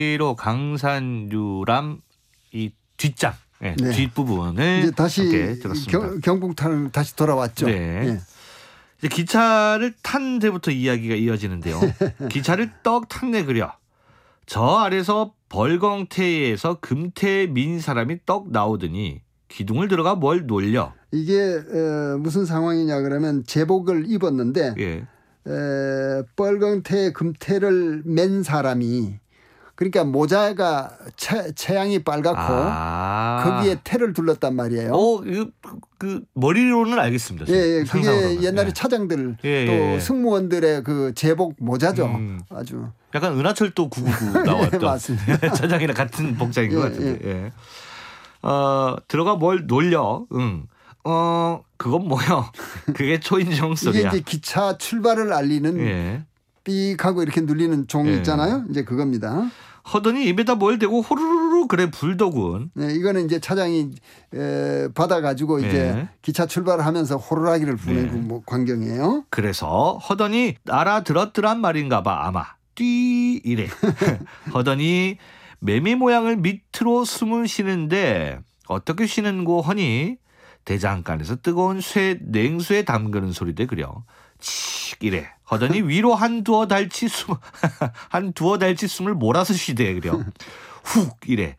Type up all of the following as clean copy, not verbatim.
로 강산유람 이 뒷장, 네. 뒷부분을 이제 다시 들었습니다. 경북탄 다시 돌아왔죠. 네. 네. 이제 기차를 탄 데부터 이야기가 이어지는데요. 기차를 떡 탔네 그려. 저 아래서 벌광태에서 금태 민 사람이 떡 나오더니 기둥을 들어가 뭘 놀려. 이게 무슨 상황이냐 그러면 제복을 입었는데 예. 뻘광태 금태를 맨 사람이 그러니까 모자가 체양이 빨갛고 거기에 태를 둘렀단 말이에요. 그 머리로는 알겠습니다. 예, 그게 옛날에 차장들 또 승무원들의 그 제복 모자죠. 아주 약간 은하철도 999 나왔던 맞습니다. 차장이랑 같은 복장인 것 같은데. 들어가 뭘 놀려. 그건 뭐요? 그게 초인종 소리야. 이게 이제 기차 출발을 알리는 삑하고 이렇게 눌리는 종이 있잖아요. 이제 그겁니다. 하더니 입에다 뭘 대고 호루루루 그래 불더군. 네, 이거는 이제 차장이 받아가지고 이제 기차 출발을 하면서 호루라기를 부는 그 광경이에요. 그래서 하더니 알아들었더란 말인가 봐 아마. 띠 이래. 하더니 매미 모양을 밑으로 숨을 쉬는데 어떻게 쉬는고 하니 대장간에서 뜨거운 냉수에 담그는 소리대 그려. 칙 이래. 하더니 위로 한두어 달치 숨을 몰아서 쉬대 그려. 훅 이래.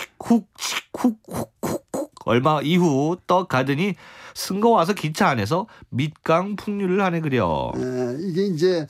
칙훅칙훅훅훅훅 얼마 이후 떡 가더니 승거 와서 기차 안에서 밑강 풍류를 하네 그려. 이게 이제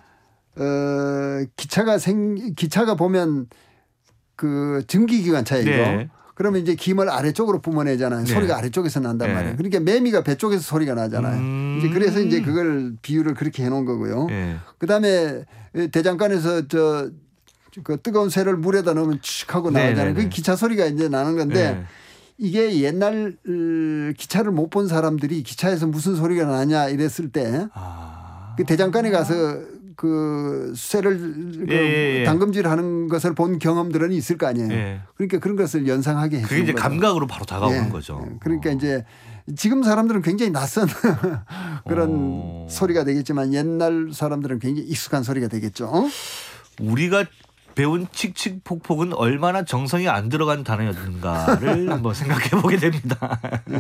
기차가 보면 그 증기기관차예요. 네. 그러면 이제 김을 아래쪽으로 뿜어내잖아요. 소리가 아래쪽에서 난단 말이에요. 그러니까 매미가 배 쪽에서 소리가 나잖아요. 이제 그래서 이제 그걸 비유를 그렇게 해놓은 거고요. 그다음에 대장간에서 그 뜨거운 쇠를 물에다 넣으면 칙 하고 나오잖아요. 그 기차 소리가 이제 나는 건데 이게 옛날 기차를 못 본 사람들이 기차에서 무슨 소리가 나냐 이랬을 때 그 대장간에 가서 그 쇠를 담금질하는 것을 본 경험들은 있을 거 아니에요. 그러니까 그런 것을 연상하게 해주는 그게 이제 거죠. 감각으로 바로 다가오는 거죠. 그러니까 이제 지금 사람들은 굉장히 낯선 그런 소리가 되겠지만 옛날 사람들은 굉장히 익숙한 소리가 되겠죠. 우리가 배운 칙칙폭폭은 얼마나 정성이 안 들어간 단어였는가를 한번 생각해 보게 됩니다.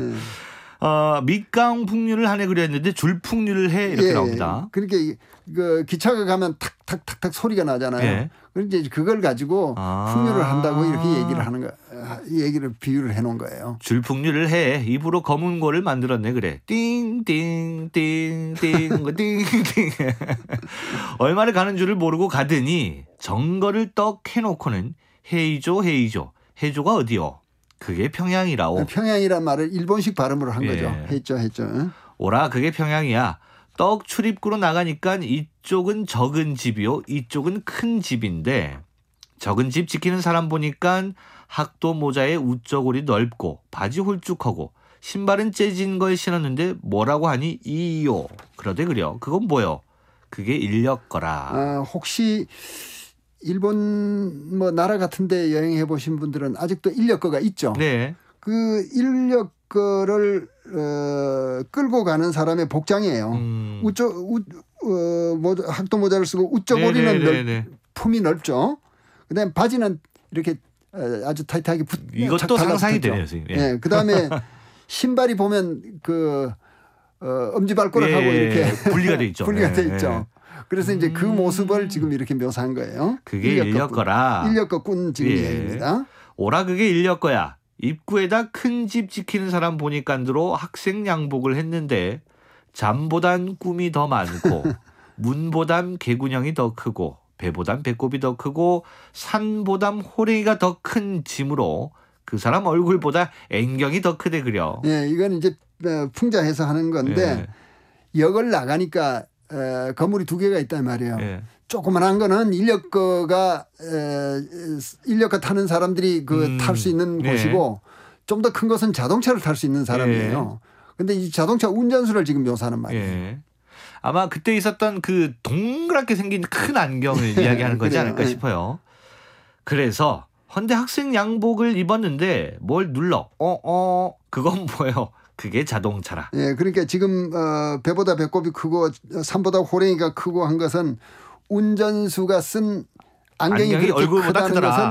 밑강 풍류를 하네 그랬는데 줄풍류를 해 이렇게 나옵니다. 그러니까 그 기차가 가면 탁탁탁탁 소리가 나잖아요. 그런데 이제 그걸 가지고 풍류를 한다고 이렇게 얘기를 하는 거, 얘기를 비유를 해놓은 거예요. 줄풍류를 해 입으로 검은 고를 만들었네 그래. 띵띵띵띵 띵띵 얼마를 가는 줄을 모르고 가더니 정거를 떡 해놓고는 헤이조 해조가 어디요? 그게 평양이라오. 평양이란 말을 일본식 발음으로 한 거죠. 했죠. 오라 그게 평양이야. 떡 출입구로 나가니까 이쪽은 적은 집이요. 이쪽은 큰 집인데 적은 집 지키는 사람 보니까 학도 모자에 우쩌골이 넓고 바지 홀쭉하고 신발은 째진 걸 신었는데 뭐라고 하니 이요. 그러대 그려. 그건 뭐요? 그게 인력 거라. 혹시 일본 뭐 나라 같은데 여행해 보신 분들은 아직도 인력거가 있죠. 네. 그 인력거를 끌고 가는 사람의 복장이에요. 학도 모자를 쓰고 우쩌고리는 품이 넓죠. 그다음에 바지는 이렇게 아주 타이트하게 이것도 상상이 되네요. 네. 그다음에 신발이 보면 그 엄지발가락하고 이렇게 분리가 돼 있죠. 분리가 돼 있죠. 그래서 이제 그 모습을 지금 이렇게 묘사한 거예요. 그게 인력거라. 인력거꾼 지금 얘기입니다. 오라 그게 인력거야. 입구에다 큰 집 지키는 사람 보니까로 학생 양복을 했는데 잠보단 꿈이 더 많고 문보단 개구녕이 더 크고 배보단 배꼽이 더 크고 산보단 호랭이가 더 큰 짐으로 그 사람 얼굴보다 앵경이 더 크대 그려. 네, 이건 이제 풍자해서 하는 건데 역을 나가니까 건물이 두 개가 있단 말이에요. 조그만한 거는 인력거 타는 사람들이 탈 수 있는 곳이고 좀 더 큰 것은 자동차를 탈 수 있는 사람이에요. 그런데 이 자동차 운전수를 지금 묘사하는 말이에요. 아마 그때 있었던 그 동그랗게 생긴 큰 안경을 이야기하는 거지 않을까 싶어요. 그래서 헌데 학생 양복을 입었는데 뭘 눌러? 그건 뭐예요? 그게 자동차라. 그러니까 지금 배보다 배꼽이 크고 산보다 호랭이가 크고 한 것은 운전수가 쓴 안경이 그렇게 얼굴보다 크다는 크더라. 것은